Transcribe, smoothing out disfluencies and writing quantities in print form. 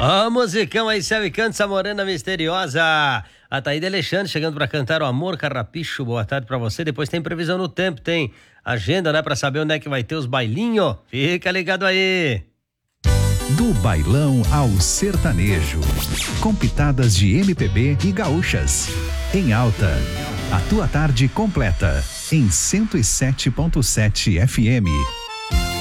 Ó, musicão aí, céu e canto, essa morena misteriosa. A Taíde Alexandre chegando pra cantar o Amor Carrapicho. Boa tarde pra você. Depois tem previsão no tempo, tem agenda, né? Pra saber onde é que vai ter os bailinhos. Fica ligado aí. Do bailão ao sertanejo, com pitadas de MPB e gaúchas. Em alta, a tua tarde completa, em 107.7 FM.